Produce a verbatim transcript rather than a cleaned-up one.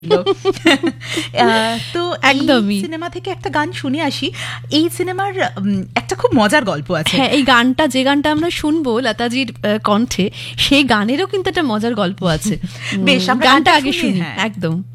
তো একদমই সিনেমা থেকে একটা গান শুনে আসি। এই সিনেমার একটা খুব মজার গল্প আছে। হ্যাঁ, এই গানটা যে গানটা আমরা শুনবো লতাজির কণ্ঠে, সেই গানেরও কিন্তু একটা মজার গল্প আছে। বেশ, গানটা আগে শুনি। একদম।